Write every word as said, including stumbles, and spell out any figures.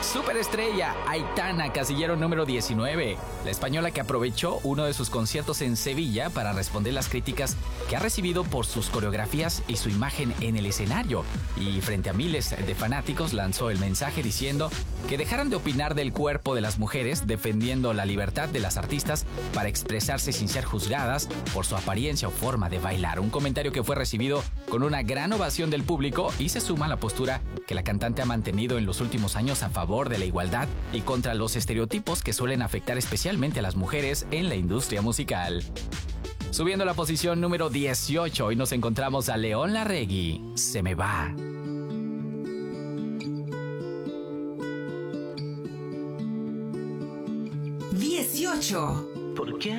Superestrella, Aitana, casillero número diecinueve. La española que aprovechó uno de sus conciertos en Sevilla para responder las críticas que ha recibido por sus coreografías y su imagen en el escenario. Y frente a miles de fanáticos lanzó el mensaje diciendo que dejaran de opinar del cuerpo de las mujeres, defendiendo la libertad de las artistas para expresarse sin ser juzgadas por su apariencia o forma de bailar. Un comentario que fue recibido con una gran ovación del público y se suma a la postura que la cantante ha mantenido en los últimos años a favor de la igualdad y contra los estereotipos que suelen afectar especialmente a las mujeres en la industria musical. Subiendo a la posición número dieciocho, hoy nos encontramos a León Larregui, Se me va. dieciocho. ¿Por qué